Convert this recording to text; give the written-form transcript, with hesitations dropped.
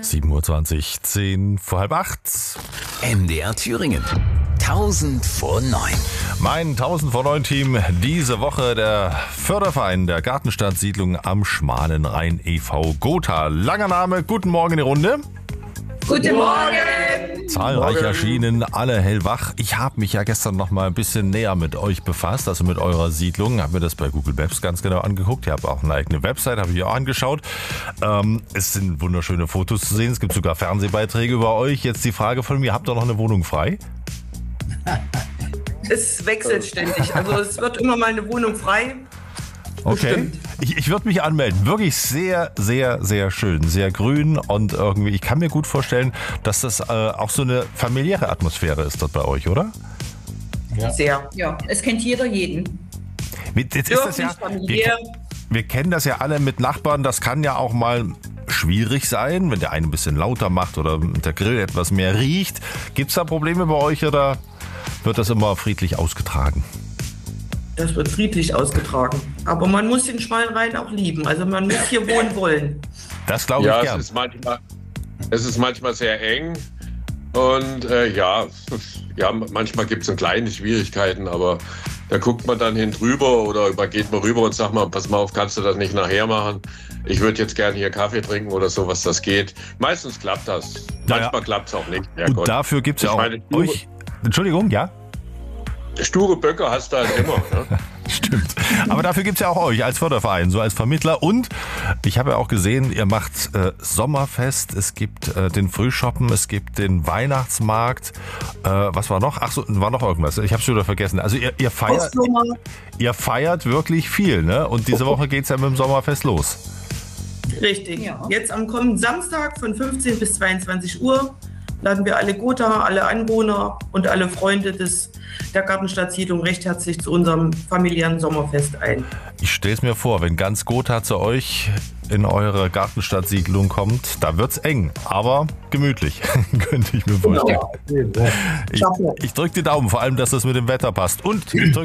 7:20 Uhr, 10 vor halb 8. MDR Thüringen. 1000 vor 9. Mein 1000 vor 9 Team diese Woche der Förderverein der Gartenstadtsiedlung am Schmalen Rhein e.V. Gotha. Langer Name, guten Morgen in die Runde. Guten Morgen! Zahlreich erschienen, alle hellwach. Ich habe mich ja gestern noch mal ein bisschen näher mit euch befasst, also mit eurer Siedlung. Habe mir das bei Google Maps ganz genau angeguckt. Ihr habt auch eine eigene Website, habe ich auch angeschaut. Es sind wunderschöne Fotos zu sehen. Es gibt sogar Fernsehbeiträge über euch. Jetzt die Frage von mir, habt ihr noch eine Wohnung frei? Es wechselt ständig. Also es wird immer mal eine Wohnung frei. Okay. Ich würde mich anmelden. Wirklich sehr, sehr, sehr schön. Sehr grün und irgendwie, ich kann mir gut vorstellen, dass das auch so eine familiäre Atmosphäre ist dort bei euch, oder? Ja. Sehr. Ja, es kennt jeder jeden. Jetzt ist das ja, wir kennen das ja alle mit Nachbarn. Das kann ja auch mal schwierig sein, wenn der eine ein bisschen lauter macht oder der Grill etwas mehr riecht. Gibt es da Probleme bei euch oder wird das immer friedlich ausgetragen? Das wird friedlich ausgetragen. Aber man muss den Schmalen Rhein auch lieben. Also man muss hier wohnen wollen. Das glaube ich gern. Es ist manchmal sehr eng. Und manchmal gibt es kleine Schwierigkeiten, aber da guckt man dann hinüber oder geht man rüber und sagt mal, pass mal auf, kannst du das nicht nachher machen? Ich würde jetzt gerne hier Kaffee trinken oder so, was das geht. Meistens klappt das. Manchmal klappt es auch nicht. Ja, und dafür gibt es ja auch euch. Entschuldigung, ja? Sture Böcke hast du halt immer. Ne? Stimmt. Aber dafür gibt es ja auch euch als Förderverein, so als Vermittler. Und ich habe ja auch gesehen, ihr macht Sommerfest, es gibt den Frühshoppen, es gibt den Weihnachtsmarkt. Was war noch? Ach so, war noch irgendwas. Ich habe es schon wieder vergessen. Also ihr feiert wirklich viel, ne? Und diese Woche geht es ja mit dem Sommerfest los. Richtig. Ja. Jetzt am kommenden Samstag von 15 bis 22 Uhr laden wir alle Gotha, alle Anwohner und alle Freunde der Gartenstadtsiedlung recht herzlich zu unserem familiären Sommerfest ein. Ich stelle es mir vor, wenn ganz Gotha zu euch in eure Gartenstadtsiedlung kommt, da wird's eng, aber gemütlich, könnte ich mir vorstellen. Ich drücke die Daumen, vor allem, dass das mit dem Wetter passt. Und ich drücke